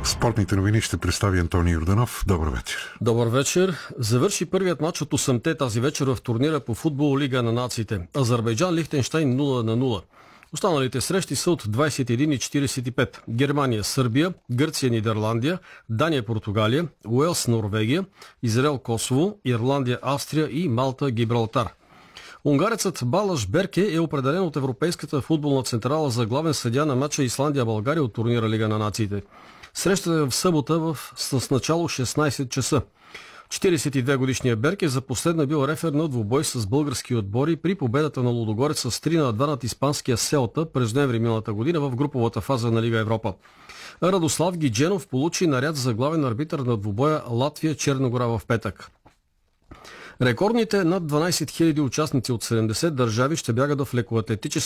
Спортните новини ще представи Антоний Йорданов. Добър вечер. Добър вечер. Завърши първият матч от 8-те тази вечер в турнира по футбол Лига на нациите. Азербайджан-Лихтенщайн 0-0. Останалите срещи са от 21:45. Германия, Сърбия, Гърция, Нидерландия, Дания, Португалия, Уелс, Норвегия, Израел, Косово, Ирландия, Австрия и Малта, Гибралтар. Унгарецът Балаш Берке е определен от Европейската футболна централа за главен съдия на матча Исландия-България от турнира Лига на нациите. Срещата е в събота с начало 16 часа. 42-годишният Берке за последно е бил рефер на двубой с български отбори при победата на Лудогорец с 3-2 над испанския Селта през ноември миналата година в груповата фаза на Лига Европа. Радослав Гидженов получи наряд за главен арбитър на двубоя Латвия-Черногора в петък. Рекордните над 12 000 участници от 70 държави ще бягат в лекоатлетически